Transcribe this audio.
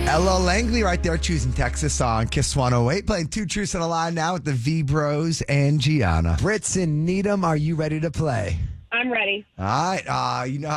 Ella Langley right there choosing Texas on Kiss 108. Playing Two Truths and a Lie now with the V-Bros and Gianna. Brits and Needham, are you ready to play? I'm ready. All right. You know how